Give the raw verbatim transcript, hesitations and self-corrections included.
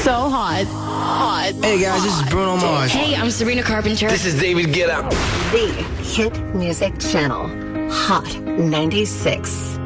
So hot. Hot. Hey guys, this is Bruno Mars. Hey, I'm Sabrina Carpenter. This is David Guetta. The Hit Music Channel. Hot ninety-six.